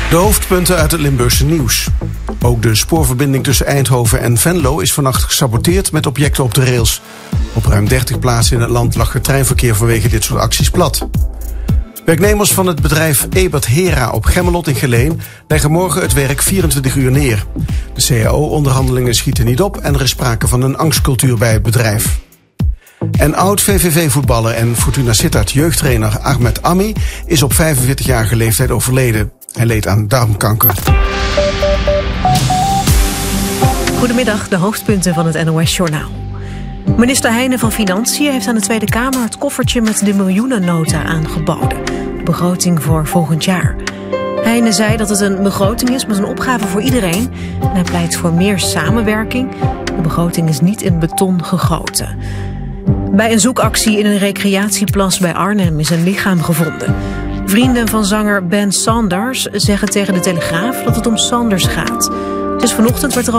De hoofdpunten uit het Limburgse nieuws. Ook de spoorverbinding tussen Eindhoven en Venlo is vannacht gesaboteerd met objecten op de rails. Op ruim 30 plaatsen in het land lag het treinverkeer vanwege dit soort acties plat. Werknemers van het bedrijf Ebert Hera op Gemmelot in Geleen leggen morgen het werk 24 uur neer. De CAO-onderhandelingen schieten niet op en er is sprake van een angstcultuur bij het bedrijf. En oud-VVV-voetballer en Fortuna Sittard jeugdtrainer Ahmed Ammi is op 45-jarige leeftijd overleden. Hij leed aan darmkanker. Goedemiddag, de hoofdpunten van het NOS-journaal. Minister Heijnen van Financiën heeft aan de Tweede Kamer het koffertje met de miljoenennota aangeboden. De begroting voor volgend jaar. Heijnen zei dat het een begroting is met een opgave voor iedereen. En hij pleit voor meer samenwerking. De begroting is niet in beton gegoten. Bij een zoekactie in een recreatieplas bij Arnhem is een lichaam gevonden. Vrienden van zanger Ben Sanders zeggen tegen de Telegraaf dat het om Sanders gaat. Dus vanochtend werd er